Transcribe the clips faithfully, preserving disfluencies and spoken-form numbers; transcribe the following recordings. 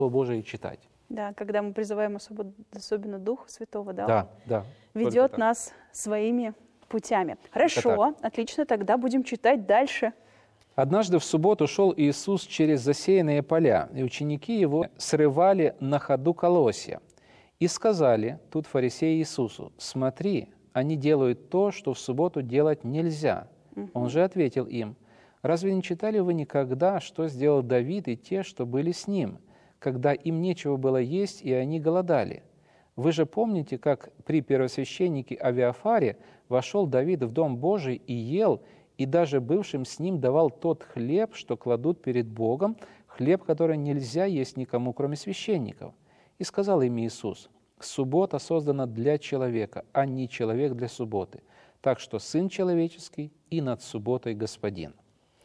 Божие читать. Да, когда мы призываем особо, особенно Духа Святого, да, Да, да. ведет нас своими путями. Хорошо, отлично, тогда будем читать дальше. Однажды в субботу шел Иисус через засеянные поля, и ученики его срывали на ходу колосья. И сказали тут фарисеи Иисусу: «Смотри, они делают то, что в субботу делать нельзя». Угу. Он же ответил им: «Разве не читали вы никогда, что сделал Давид и те, что были с ним, когда им нечего было есть, и они голодали? Вы же помните, как при первосвященнике Авиафаре вошел Давид в Дом Божий и ел, и даже бывшим с ним давал тот хлеб, что кладут перед Богом, хлеб, который нельзя есть никому, кроме священников. И сказал им Иисус: суббота создана для человека, а не человек для субботы. Так что Сын Человеческий и над субботой Господин».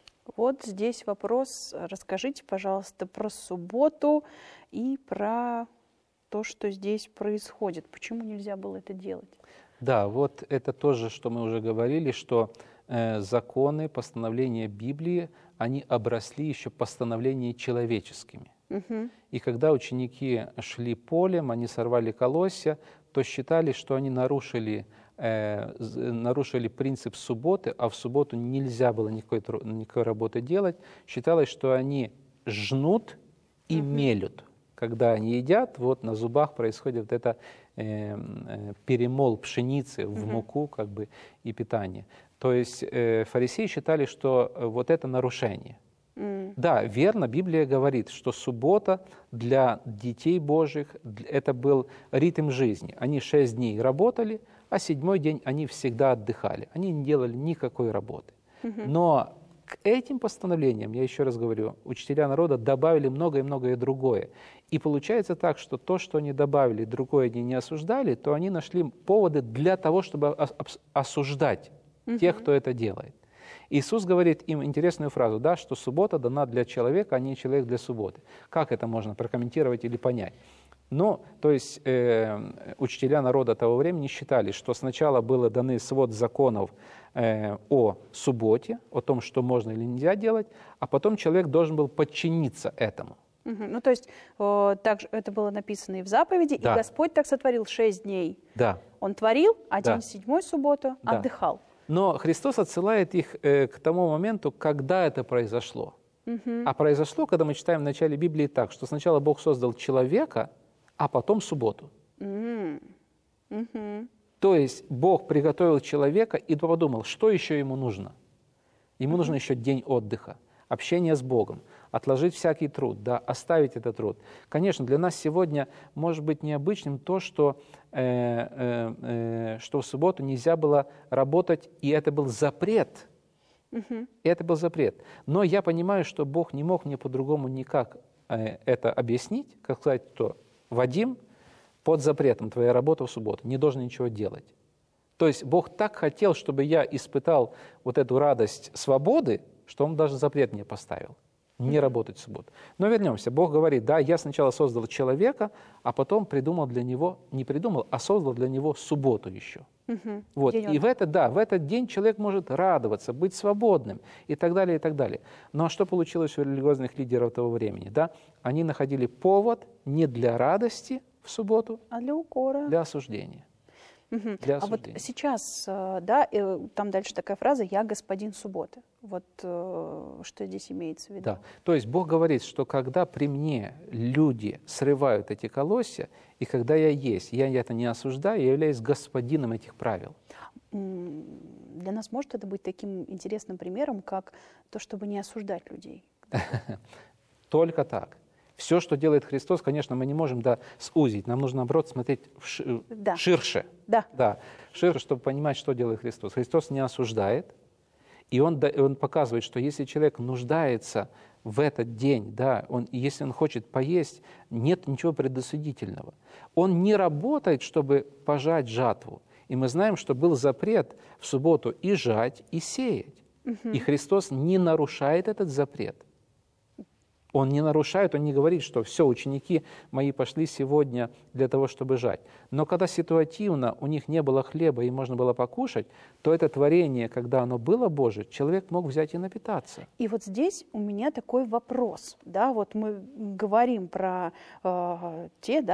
Вот здесь вопрос. Расскажите, пожалуйста, про субботу и про то, что здесь происходит. Почему нельзя было это делать? Да, вот это тоже, что мы уже говорили, что э, законы, постановления Библии, они обросли еще постановлениями человеческими. Угу. И когда ученики шли полем, они сорвали колосья, то считали, что они нарушили, э, нарушили принцип субботы, а в субботу нельзя было никакой, никакой работы делать. Считалось, что они жнут и угу. мелют. Когда они едят, вот на зубах происходит вот это э, э, перемол пшеницы в угу. муку, как бы, и питание. То есть э, фарисеи считали, что вот это нарушение. Mm. Да, верно, Библия говорит, что суббота для детей Божьих – это был ритм жизни. Они шесть дней работали, а седьмой день они всегда отдыхали. Они не делали никакой работы. Mm-hmm. Но к этим постановлениям, я еще раз говорю, учителя народа добавили многое-многое другое. И получается так, что то, что они добавили, другое они не осуждали, то они нашли поводы для того, чтобы осуждать mm-hmm. тех, кто это делает. Иисус говорит им интересную фразу, да, что суббота дана для человека, а не человек для субботы. Как это можно прокомментировать или понять? Ну, то есть э, учителя народа того времени считали, что сначала было даны свод законов э, о субботе, о том, что можно или нельзя делать, а потом человек должен был подчиниться этому. Угу. Ну, то есть э, также это было написано и в заповеди, да. И Господь так сотворил шесть дней. Да. Он творил, а да. день седьмой, субботу, да. отдыхал. Но Христос отсылает их э, к тому моменту, когда это произошло. Угу. А произошло, когда мы читаем в начале Библии так, что сначала Бог создал человека, а потом субботу. Mm. Mm-hmm. То есть Бог приготовил человека и подумал, что еще ему нужно. Ему mm-hmm. нужен еще день отдыха, общение с Богом, отложить всякий труд, да, оставить этот труд. Конечно, для нас сегодня может быть необычным то, что, э, э, э, что в субботу нельзя было работать, и это был запрет. Mm-hmm. И это был запрет. Но я понимаю, что Бог не мог мне по-другому никак э, это объяснить, как сказать, что Вадим, под запретом твоя работа в субботу, не должен ничего делать. То есть Бог так хотел, чтобы я испытал вот эту радость свободы, что Он даже запрет мне поставил. Не работать в субботу. Но вернемся. Бог говорит, да, я сначала создал человека, а потом придумал для него, не придумал, а создал для него субботу еще. Угу. Вот. И в этот, да, в этот день человек может радоваться, быть свободным и так далее, и так далее. Ну а что получилось у религиозных лидеров того времени? Да? Они находили повод не для радости в субботу, а для укора, для осуждения. Угу. А вот сейчас, да, там дальше такая фраза «я господин субботы». Вот что здесь имеется в виду? Да, то есть Бог говорит, что когда при мне люди срывают эти колосья, и когда я есть, я это не осуждаю, я являюсь господином этих правил. Для нас может это быть таким интересным примером, как то, чтобы не осуждать людей? Только так. Все, что делает Христос, конечно, мы не можем да, сузить. Нам нужно, наоборот, смотреть вши- да. ширше. Да. Да, ширше, чтобы понимать, что делает Христос. Христос не осуждает, и Он, он показывает, что если человек нуждается в этот день, да, он, если он хочет поесть, нет ничего предосудительного. Он не работает, чтобы пожать жатву. И мы знаем, что был запрет в субботу и жать, и сеять. Угу. И Христос не нарушает этот запрет. Он не нарушает, он не говорит, что все, ученики мои пошли сегодня для того, чтобы жать. Но когда ситуативно у них не было хлеба и можно было покушать, то это творение, когда оно было Божие, человек мог взять и напитаться. И вот здесь у меня такой вопрос. Да, вот мы говорим про э, те, да,